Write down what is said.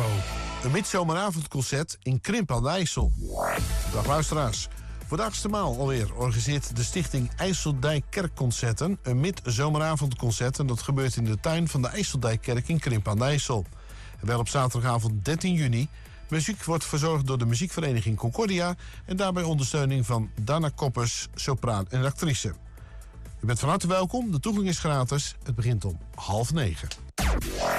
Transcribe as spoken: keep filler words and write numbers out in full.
Info. Een midzomeravondconcert in Krimpen aan de IJssel. Dag luisteraars. Voor de achtste maal alweer organiseert de stichting IJsseldijk Kerkconcerten een midzomeravondconcert. En dat gebeurt in de tuin van de IJsseldijkkerk in Krimpen aan de IJssel. En wel op zaterdagavond dertien juni. Muziek wordt verzorgd door de muziekvereniging Concordia en daarbij ondersteuning van Dana Koppers, sopraan en actrice. U bent van harte welkom, de toegang is gratis. Het begint om half negen.